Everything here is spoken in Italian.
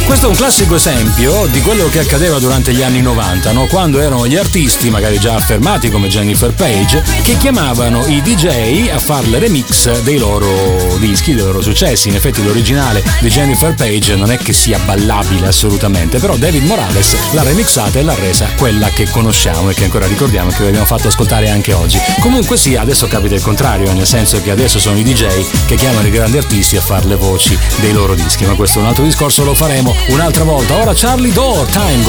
Questo è un classico esempio di quello che accadeva durante gli anni 90, no? Quando erano gli artisti, magari già affermati come Jennifer Page, che chiamavano i DJ a fare le remix dei loro dischi, dei loro successi. In effetti l'originale di Jennifer Page non è che sia ballabile assolutamente, però David Morales l'ha remixata e l'ha resa quella che conosciamo e che ancora ricordiamo, che vi abbiamo fatto ascoltare anche oggi. Comunque sì, adesso capita il contrario, nel senso che adesso sono i DJ che chiamano i grandi artisti a fare le voci dei loro dischi, ma questo è un altro discorso, lo faremo un'altra volta. Ora Charlie Door, Time